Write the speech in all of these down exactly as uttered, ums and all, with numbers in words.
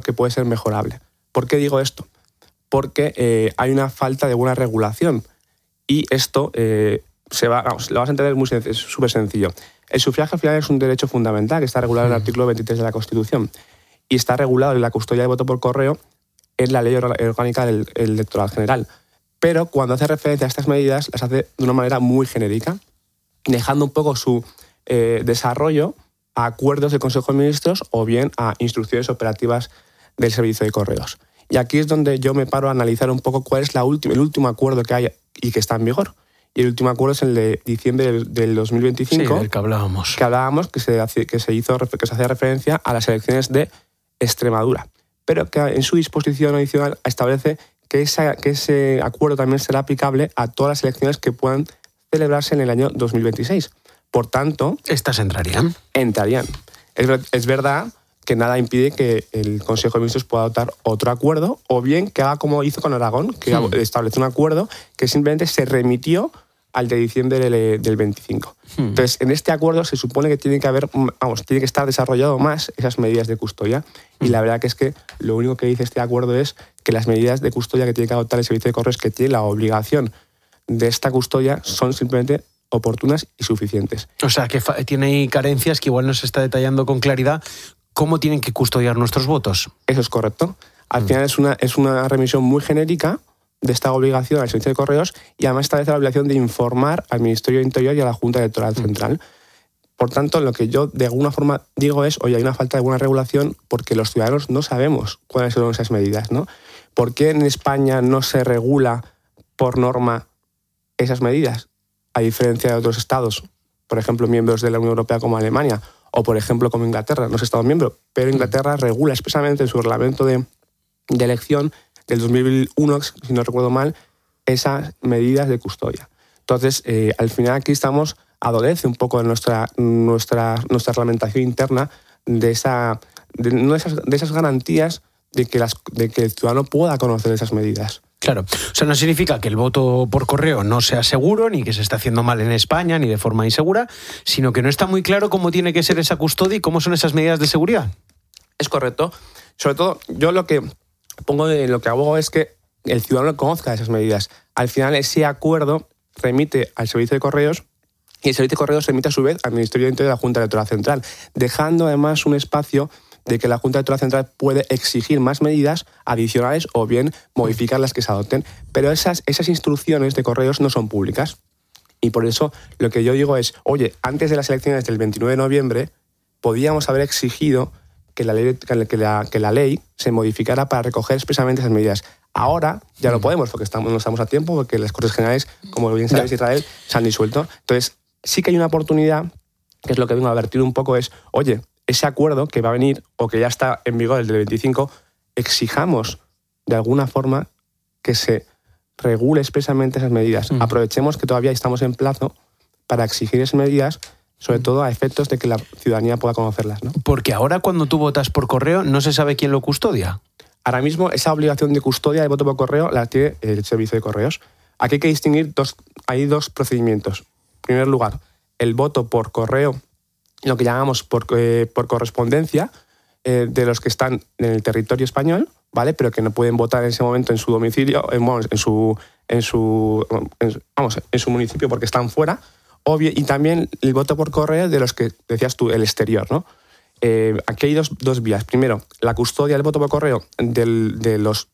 que puede ser mejorable. ¿Por qué digo esto? Porque eh, hay una falta de buena regulación y esto eh, se va, vamos, lo vas a entender muy sen- es súper sencillo. El sufragio al final es un derecho fundamental que está regulado en el artículo veintitrés de la Constitución y está regulado en la custodia de voto por correo en la Ley Orgánica del Electoral General. Pero cuando hace referencia a estas medidas las hace de una manera muy genérica, dejando un poco su eh, desarrollo a acuerdos del Consejo de Ministros o bien a instrucciones operativas del Servicio de Correos. Y aquí es donde yo me paro a analizar un poco cuál es la última, el último acuerdo que hay y que está en vigor. Y el último acuerdo es el de diciembre del, del dos mil veinticinco. Sí, del que hablábamos. Que hablábamos, que se, hace, que, se hizo, que se hacía referencia a las elecciones de Extremadura. Pero que en su disposición adicional establece que, esa, que ese acuerdo también será aplicable a todas las elecciones que puedan celebrarse en el año dos mil veintiséis. Por tanto... ¿Estas entrarían? Entrarían. Es, es verdad que nada impide que el Consejo de Ministros pueda adoptar otro acuerdo o bien que haga como hizo con Aragón, que hmm. estableció un acuerdo que simplemente se remitió al de diciembre del, del veinticinco. Hmm. Entonces, en este acuerdo se supone que tiene que haber, vamos, tiene que estar desarrollado más esas medidas de custodia hmm. y la verdad que es que lo único que dice este acuerdo es que las medidas de custodia que tiene que adoptar el Servicio de Correos, que tiene la obligación de esta custodia, son simplemente oportunas y suficientes. O sea, que fa- tiene carencias que igual no se está detallando con claridad cómo tienen que custodiar nuestros votos. Eso es correcto. Al mm. final es una, es una remisión muy genérica de esta obligación al Servicio de Correos y además establece la obligación de informar al Ministerio de Interior y a la Junta Electoral mm. Central. Por tanto, lo que yo de alguna forma digo es, oye, hay una falta de buena regulación porque los ciudadanos no sabemos cuáles son esas medidas, ¿no? ¿Por qué en España no se regula por norma esas medidas? A diferencia de otros estados, por ejemplo, miembros de la Unión Europea como Alemania, o por ejemplo como Inglaterra, no es estado miembro, pero Inglaterra regula expresamente en su reglamento de, de elección del dos mil uno, si no recuerdo mal, esas medidas de custodia. Entonces, eh, al final aquí estamos, adolece un poco de nuestra, nuestra, nuestra reglamentación interna de, esa, de, no de, esas, de esas garantías de que, las, de que el ciudadano pueda conocer esas medidas. Claro, o sea, no significa que el voto por correo no sea seguro, ni que se está haciendo mal en España, ni de forma insegura, sino que no está muy claro cómo tiene que ser esa custodia y cómo son esas medidas de seguridad. Es correcto. Sobre todo, yo lo que pongo de lo que abogo es que el ciudadano conozca esas medidas. Al final, ese acuerdo remite al Servicio de Correos y el Servicio de Correos remite a su vez al Ministerio de Interior y a la Junta Electoral Central, dejando además un espacio de que la Junta Electoral Central puede exigir más medidas adicionales o bien modificar las que se adopten. Pero esas, esas instrucciones de correos no son públicas. Y por eso lo que yo digo es, oye, antes de las elecciones del veintinueve de noviembre, podíamos haber exigido que la ley, que la, que la ley se modificara para recoger expresamente esas medidas. Ahora ya no podemos, porque estamos, no estamos a tiempo, porque las Cortes Generales, como bien sabéis, Israel, se han disuelto. Entonces, sí que hay una oportunidad, que es lo que vengo a advertir un poco, es, oye, ese acuerdo que va a venir o que ya está en vigor, el del veinticinco, exijamos de alguna forma que se regule expresamente esas medidas. Mm. Aprovechemos que todavía estamos en plazo para exigir esas medidas, sobre todo a efectos de que la ciudadanía pueda conocerlas, ¿no? Porque ahora cuando tú votas por correo no se sabe quién lo custodia. Ahora mismo esa obligación de custodia de voto por correo la tiene el Servicio de Correos. Aquí hay que distinguir dos, hay dos procedimientos. En primer lugar, el voto por correo, lo que llamamos por, eh, por correspondencia, eh, de los que están en el territorio español, ¿vale? Pero que no pueden votar en ese momento en su domicilio, en, bueno, en, su, en, su, en, vamos, en su municipio porque están fuera, o bien, y también el voto por correo de los que decías tú, el exterior, ¿no? Eh, aquí hay dos, dos vías. Primero, la custodia del voto por correo del, de los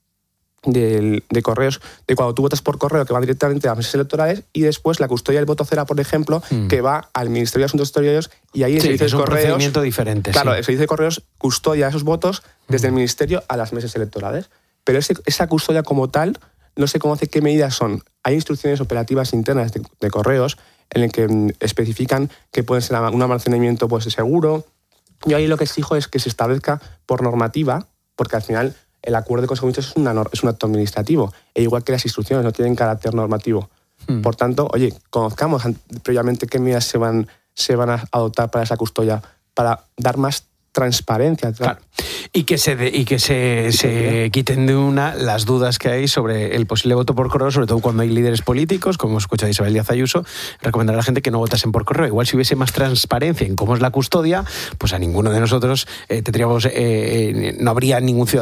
de, de correos, de cuando tú votas por correo, que va directamente a las mesas electorales, y después la custodia del voto cera, por ejemplo, mm. que va al Ministerio de Asuntos Exteriores, y ahí el sí, Servicio es de un Correos... procedimiento diferente. Claro, sí. el Servicio de Correos custodia esos votos desde mm. el Ministerio a las mesas electorales. Pero ese, esa custodia como tal no se conoce qué medidas son. Hay instrucciones operativas internas de, de correos en las que mm, especifican que puede ser un almacenamiento pues, seguro. Yo ahí lo que exijo es que se establezca por normativa, porque al final el acuerdo de Consejo de Ministros es, una, es un acto administrativo, e igual que las instrucciones no tienen carácter normativo. Hmm. Por tanto, oye, conozcamos previamente qué medidas se van, se van a adoptar para esa custodia, para dar más transparencia. Claro. Y que se de, y que se, se quiten de una las dudas que hay sobre el posible voto por correo, sobre todo cuando hay líderes políticos, como hemos escuchado a Isabel Díaz Ayuso, recomendar a la gente que no votasen por correo. Igual si hubiese más transparencia en cómo es la custodia, pues a ninguno de nosotros eh, tendríamos, eh, eh, no habría ningún ciudadano